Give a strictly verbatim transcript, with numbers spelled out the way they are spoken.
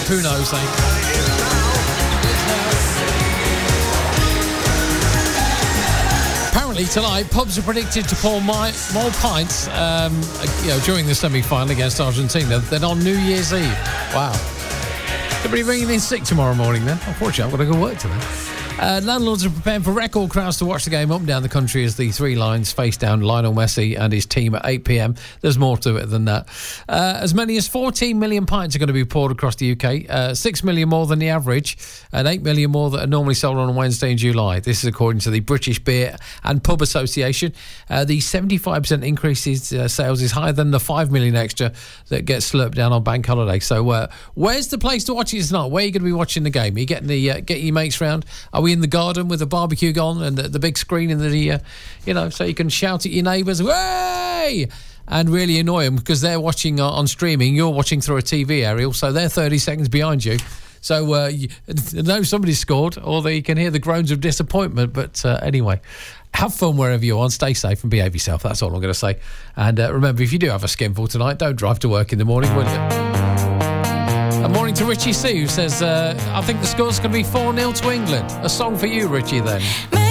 Who knows, eh? Apparently tonight, pubs are predicted to pour my, more pints um, you know, during the semi-final against Argentina than on New Year's Eve. Wow. Could be ringing in sick tomorrow morning then. Unfortunately, I've got to go work today. Uh, landlords are preparing for record crowds to watch the game up and down the country as the Three Lions face down Lionel Messi and his team at eight p.m. There's more to it than that. Uh, as many as fourteen million pints are going to be poured across the U K, uh, six million more than the average, and eight million more that are normally sold on a Wednesday in July. This is according to the British Beer and Pub Association. Uh, the seventy-five percent increase in uh, sales is higher than the five million extra that gets slurped down on Bank Holiday. So uh, where's the place to watch it tonight? Where are you going to be watching the game? Are you getting the uh, get your mates round? Are we in the garden with the barbecue on and the, the big screen in the, uh, you know, so you can shout at your neighbours, "Way!" and really annoy them because they're watching uh, on streaming. You're watching through a T V aerial, so they're thirty seconds behind you. So uh, you know somebody's scored, or they can hear the groans of disappointment. But uh, anyway, have fun wherever you're on. Stay safe and behave yourself. That's all I'm going to say. And uh, remember, if you do have a skinful tonight, don't drive to work in the morning, will you? A morning to Richie C, who says, uh, I think the score's going to be four nil to England. A song for you, Richie, then.